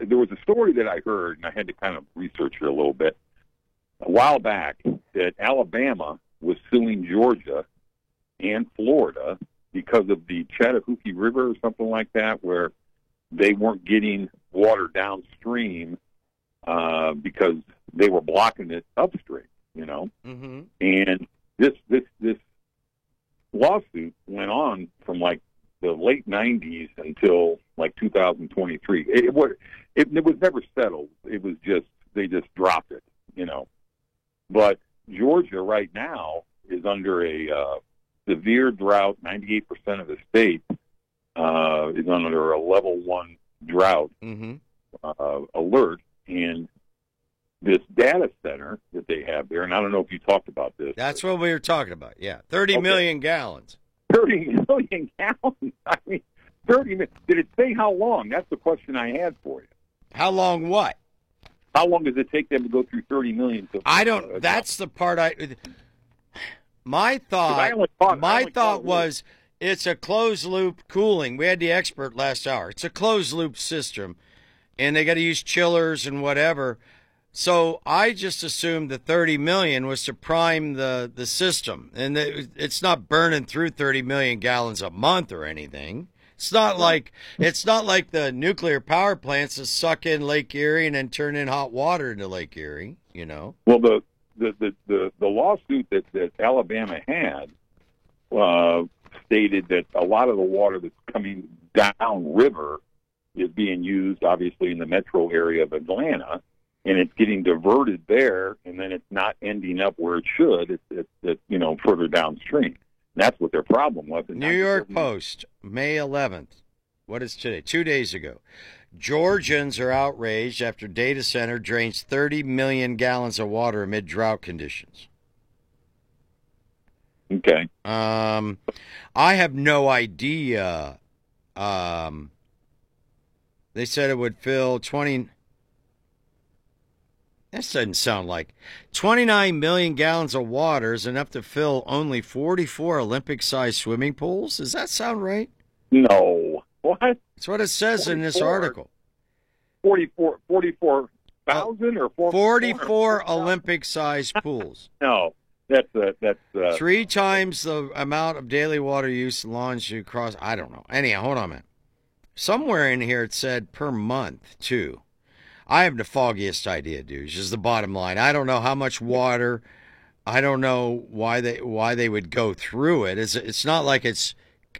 there was a story that I heard, and I had to kind of research it a little bit a while back, that Alabama was suing Georgia and Florida because of the Chattahoochee River or something like that, where they weren't getting water downstream because they were blocking it upstream, you know. Mm-hmm. And this lawsuit went on from like the late 90s until like 2023. It was never settled. It was just, they just dropped it, you know. But Georgia right now is under a severe drought. 98% of the state is under a level 1 drought alert. And this data center that they have there, and I don't know if you talked about this. That's what we were talking about, yeah. 30 million gallons. 30 million gallons? I mean, 30 million. Did it say how long? That's the question I had for you. How long what? How long does it take them to go through 30 million? I don't, that's the part my thought was it's a closed-loop cooling. We had the expert last hour. It's a closed-loop system, and they got to use chillers and whatever. So I just assumed the 30 million was to prime the system, and it's not burning through 30 million gallons a month or anything. It's not like the nuclear power plants that suck in Lake Erie and then turn in hot water into Lake Erie, you know. Well, the lawsuit that Alabama had stated that a lot of the water that's coming down river is being used, obviously, in the metro area of Atlanta, and it's getting diverted there, and then it's not ending up where it should. It's you know, further downstream. That's what their problem was. New York Post, May 11th. What is today? 2 days ago. Georgians are outraged after data center drains 30 million gallons of water amid drought conditions. Okay. I have no idea. They said it would fill 20. This doesn't sound like 29 million gallons of water is enough to fill only 44 Olympic-sized swimming pools. Does that sound right? No. What? That's what it says in this article. 44,000 or 44 Olympic-sized pools. No, that's 3 times the amount of daily water use launched across. I don't know. Anyhow, hold on a minute. Somewhere in here it said per month too. I have the foggiest idea, dude. Is the bottom line. I don't know how much water. I don't know why they would go through it. It's not like it's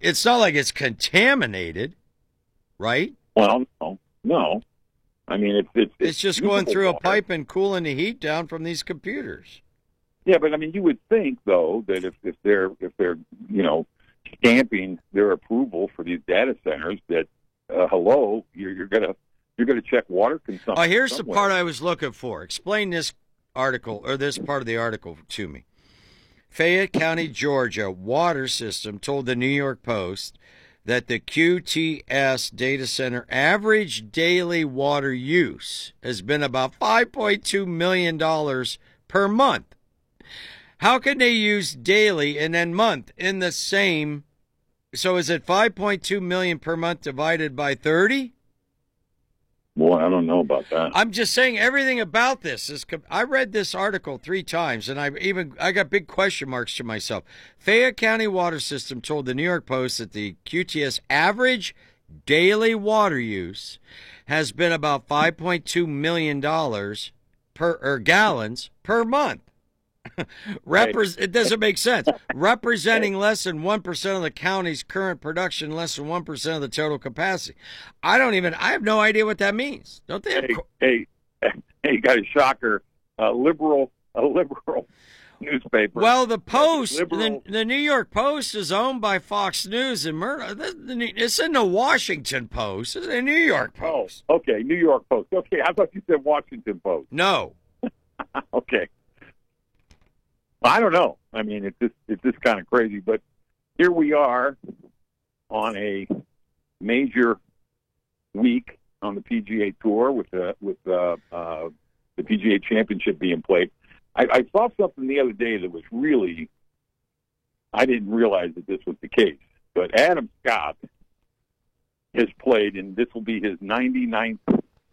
contaminated, right? Well, no. I mean, it's just going through a pipe and cooling the heat down from these computers. Yeah, but I mean, you would think though that if they're you know, stamping their approval for these data centers, that hello, you're gonna check water consumption. Here's somewhere. The part I was looking for. Explain this article, or this part of the article to me. Fayette County, Georgia water system told the New York Post that the QTS data center average daily water use has been about $5.2 million per month. How can they use daily and then month in the same? So is it 5.2 million per month divided by 30? Well, I don't know about that. I'm just saying everything about this is. I read this article 3 times, and I got big question marks to myself. Fayette County Water System told the New York Post that the QTS average daily water use has been about $5.2 million gallons per month. It doesn't make sense. Representing less than 1% of the county's current production, less than 1% of the total capacity. I have no idea what that means. Don't they have... Hey, got a shocker. A liberal newspaper. Well, the Post, the New York Post is owned by Fox News and Murdoch. It's in the Washington Post. It's the New York Post. Oh, okay, New York Post. Okay, I thought you said Washington Post. No. Okay. I don't know. I mean, it's just kind of crazy. But here we are on a major week on the PGA Tour with the PGA Championship being played. I saw something the other day that was really, I didn't realize that this was the case. But Adam Scott has played, and this will be his 99th